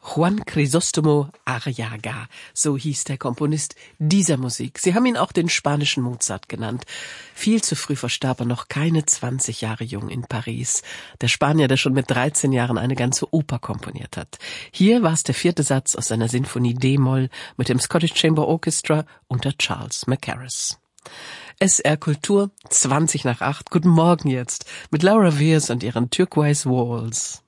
Juan Crisóstomo Arriaga, so hieß der Komponist dieser Musik. Sie haben ihn auch den spanischen Mozart genannt. Viel zu früh verstarb er noch, keine 20 Jahre jung in Paris. Der Spanier, der schon mit 13 Jahren eine ganze Oper komponiert hat. Hier war es der 4. Satz aus seiner Sinfonie D-Moll mit dem Scottish Chamber Orchestra unter Charles Mackerras. SR Kultur, 7:20. Guten Morgen jetzt mit Laura Wiers und ihren Turquoise Walls.